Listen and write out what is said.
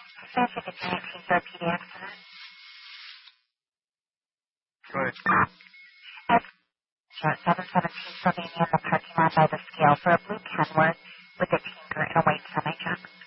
Pacific at 19 for a pediatric center. Good. At 717 for being in the parking lot by the scale for a blue Kenworth with a tinker and a white semi-truck.